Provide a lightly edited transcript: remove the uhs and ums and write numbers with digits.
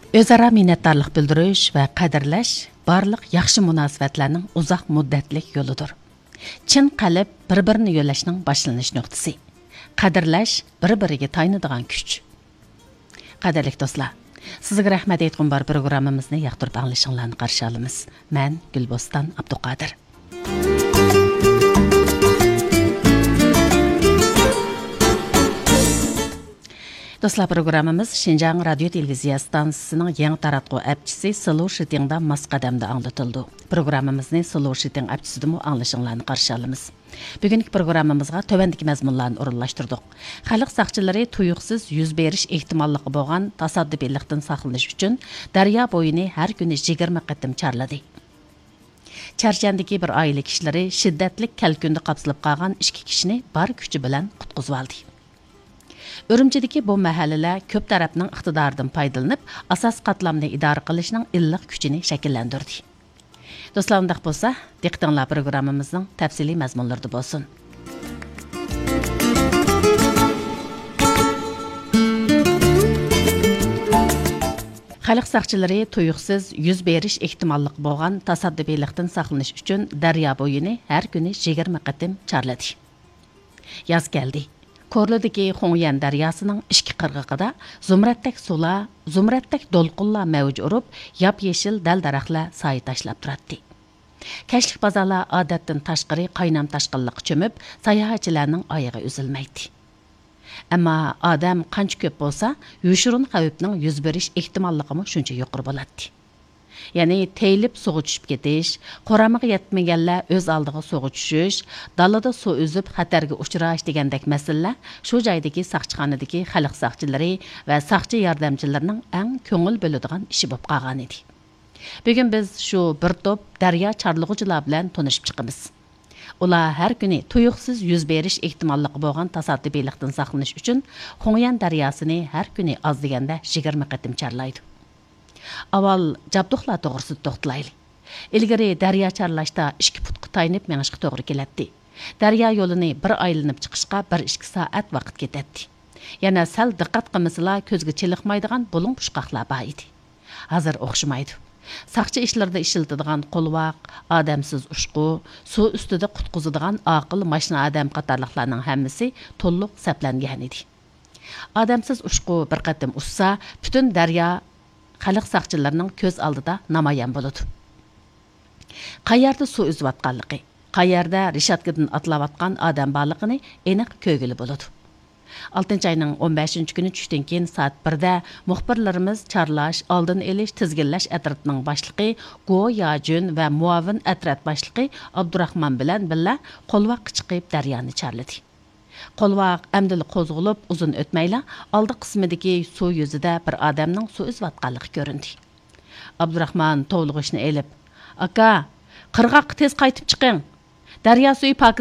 Özara minnətdarlıq bildiriş və qədərləş barlıq yaxşı münasibətlərinin uzaq müddətlik yoludur. Çin qalib bir-birini yo'llashning boshlanish nuqtasi. Qadrlash bir-biriga taynadigan kuch. Qadrli do'stlar, sizga rahmat aytgan bor programmamizni yoqtirib anglashinglarni qarshi olamiz. Men Gulboston Abduqodir. Dostlar, programımız Şinjan Radyo Televiziya Stansiyasının yeni taratqı əpçisi Sılu Şiting'da Masqadam'da anlatıldı. Programımızın Sılu Şiting əpçisida mı anlaşınlarını qarşı alımız. Bugünkü programımızga tövəndiki məzmunlarını orunlaşdırdıq. Xalq saqçıları tuyuqsuz yüz beriş ehtimallığı bolğan tasaddibilikdən saqlanish üçün daryo boyunu hər günü 20 qatim çarladı. Çarşandagi bir oila kişiləri şiddətli kəlkündə qapsılıb qalğan 2 kişini bar küçü bilan qutquzub aldı. Ürümçidagi bu mahallalar ko'p tarafning iqtidoridan foydalanib, asos qatlamni idora qilishning illiq kuchini shakllantirdi. Do'stlar, undaq bo'lsa, diqqatinglar programmamizning tafsiliy mazmunlarida bo'lsin. Xalq saqchilari tuyuqsiz yuz berish ehtimolliq bo'lgan tasaddibilikdan saqlanish uchun daryo bo'yini har kuni 20 qatim chorladi. Yoz keldi. Korludagi Xongyan daryosining ikki qirg'og'ida zumratdak sular, zumratdak do'lqinlar mavj urib, yop-yeshil dal-daraxtlar soy tashlab turadi. Kashlik bozorlar odatdan tashqari qaynam tashqinliq cho'mib, sayohatchilarning oyog'i uzilmaydi. Ammo odam qancha ko'p bo'lsa, yushurun xavfning yuz berish ehtimolligi shuncha yuqori bo'ladi. Ya'ni teyilib suv tushib ketish, qoramiga yetmaganlar o'z oldiga suv tushish, dalada suv uzib xatarga uchrash degandek masalalar shu joydagi saqchixonadagi xalq saqchilari va saqchi yordamchilarining eng ko'ngil bo'ladigan ishi bo'lib qolgan edi. Bugun biz shu bir to'p daryo chorlug'uchilar bilan tanishib chiqamiz. Ular har kuni tuyuqsiz yuz berish ehtimolligi bo'lgan tasaddibilikdan saqlanish uchun Xongyan daryosini har kuni oz deganda 20 qatim chorlaydi. Aval jabduqlar to'g'risida to'xtalaylik. Ilgari daryo chorlashda 2 putga taynib mengishga to'g'ri keladi. Daryo yo'lini bir aylanib chiqishga 1-2 soat vaqt ketadi. Yana sal diqqat qilmasalar ko'zga chiliqmaydigan bulung pushqoqlar bor edi. Hozir o'xshamaydi. Saqchi ishlarda ishiladigan qo'lvoq, odamsiz ushqu, suv ustida qutqizadigan aql mashina odam qatorliqlarning hammasi to'liq saplangan edi. Odamsiz ushqu bir qatim ussa, butun daryo xalq saqchilarining ko'z oldida namoyon bo'ladi. Qayerda suv uzayotganligi, qayerda rishatkadan atlayotgan odam borligini aniq ko'rgili bo'ladi. 6-oyning 15-kuni tushdan keyin soat 1da muxbirlarimiz chorlash, oldin elish, tizginlash atratining boshlig'i Go Yajun va muavin atrat boshlig'i Abdurahmon bilan birga qo'lvoqqa chiqib daryoni chorladi. Qo'lvoq amdili qo'zg'ilib uzun o'tmayla oldi qismidagi suv yuzida bir odamning suv uzayotganligi ko'rindi. Abdurahmon tovlig'ishni elib, "Aka, qirg'oqqa tez qaytib chiqing. Daryo suvi